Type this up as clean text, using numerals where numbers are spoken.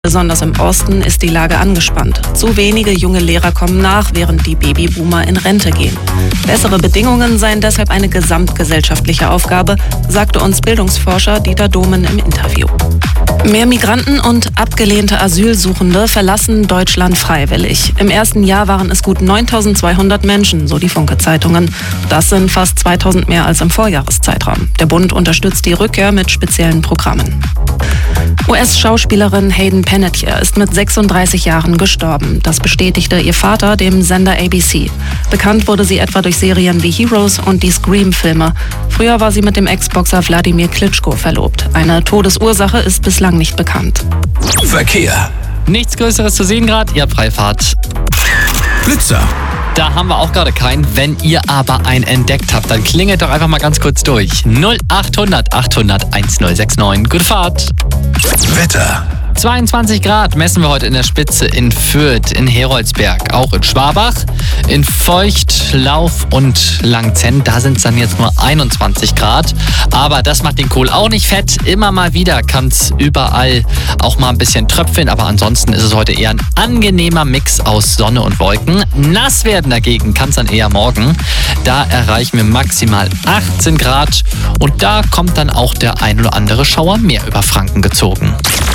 Besonders im Osten ist die Lage angespannt. Zu wenige junge Lehrer kommen nach, während die Babyboomer in Rente gehen. Bessere Bedingungen seien deshalb eine gesamtgesellschaftliche Aufgabe, sagte uns Bildungsforscher Dieter Domen im Interview. Mehr Migranten und abgelehnte Asylsuchende verlassen Deutschland freiwillig. Im ersten Jahr waren es gut 9.200 Menschen, so die Funke-Zeitungen. Das sind fast 2.000 mehr als im Vorjahreszeitraum. Der Bund unterstützt die Rückkehr mit speziellen Programmen. US-Schauspielerin Hayden Panettiere ist mit 36 Jahren gestorben. Das bestätigte ihr Vater dem Sender ABC. Bekannt wurde sie etwa durch Serien wie Heroes und die Scream-Filme. Früher war sie mit dem Ex-Boxer Wladimir Klitschko verlobt. Eine Todesursache ist bislang nicht bekannt. Verkehr. Nichts Größeres zu sehen gerade, ihr habt Freifahrt. Blitzer. Da haben wir auch gerade keinen. Wenn ihr aber einen entdeckt habt, dann klingelt doch einfach mal ganz kurz durch. 0800 800 1069. Gute Fahrt. Wetter. 22 Grad messen wir heute in der Spitze in Fürth, in Heroldsberg, auch in Schwabach, in Feucht, Lauf und Langzenn. Da sind es dann jetzt nur 21 Grad. Aber das macht den Kohl auch nicht fett. Immer mal wieder kann es überall auch mal ein bisschen tröpfeln. Aber ansonsten ist es heute eher ein angenehmer Mix aus Sonne und Wolken. Nass werden dagegen kann es dann eher morgen. Da erreichen wir maximal 18 Grad. Und da kommt dann auch der ein oder andere Schauer mehr über Franken gezogen.